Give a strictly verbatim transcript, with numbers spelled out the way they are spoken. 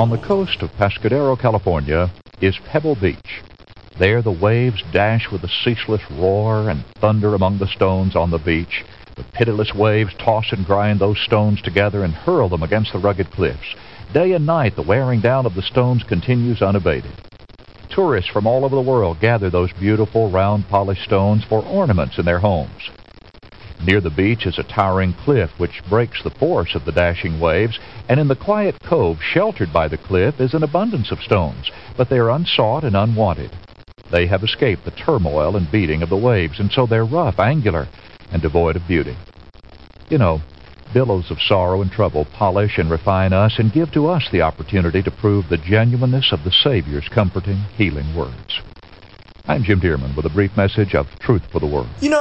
On the coast of Pescadero, California, is Pebble Beach. There the waves dash with a ceaseless roar and thunder among the stones on the beach. The pitiless waves toss and grind those stones together and hurl them against the rugged cliffs. Day and night the wearing down of the stones continues unabated. Tourists from all over the world gather those beautiful, round, polished stones for ornaments in their homes. Near the beach is a towering cliff which breaks the force of the dashing waves, and in the quiet cove sheltered by the cliff is an abundance of stones, but they are unsought and unwanted. They have escaped the turmoil and beating of the waves, and so they're rough, angular, and devoid of beauty. You know, billows of sorrow and trouble polish and refine us and give to us the opportunity to prove the genuineness of the Savior's comforting, healing words. I'm Jim Dearman with a brief message of Truth for the World. You know,